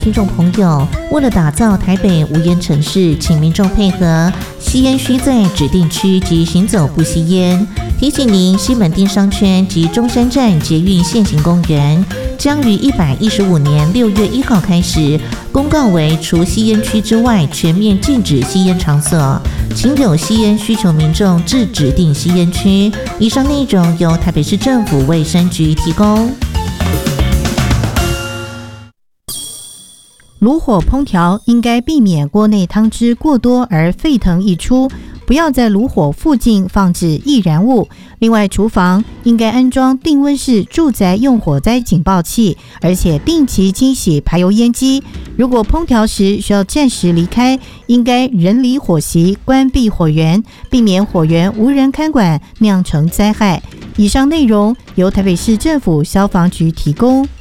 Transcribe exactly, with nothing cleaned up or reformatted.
听众朋友，为了打造台北无烟城市，请民众配合，吸烟需在指定区及行走不吸烟。提醒您，西门町商圈及中山站捷运现行公园将于一百一十五年六月一号开始公告为除吸烟区之外全面禁止吸烟场所，请有吸烟需求民众至指定吸烟区。以上内容由台北市政府卫生局提供。 炉火烹调应该避免锅内汤汁过多而沸腾溢出，不要在炉火附近放置易燃物。另外，厨房应该安装定温式住宅用火灾警报器，而且定期清洗排油烟机。如果烹调时需要暂时离开，应该人离火席，关闭火源，避免火源无人看管，酿成灾害。以上内容由台北市政府消防局提供。